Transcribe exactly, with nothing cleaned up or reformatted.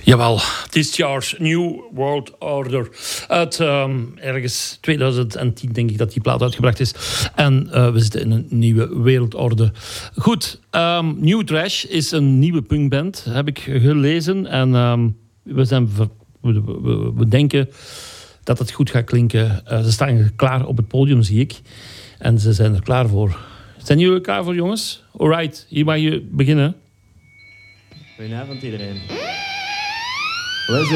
Jawel, Discharge, New World Order. Uit um, ergens twintig tien denk ik dat die plaat uitgebracht is. En uh, we zitten in een nieuwe wereldorde. Goed, um, New Trash is een nieuwe punkband, heb ik gelezen. En um, we, zijn, we, we, we denken dat het goed gaat klinken. Uh, ze staan klaar op het podium, zie ik. En ze zijn er klaar voor. Zijn jullie er klaar voor, jongens? Alright, hier mag je beginnen. Goedenavond iedereen. Let's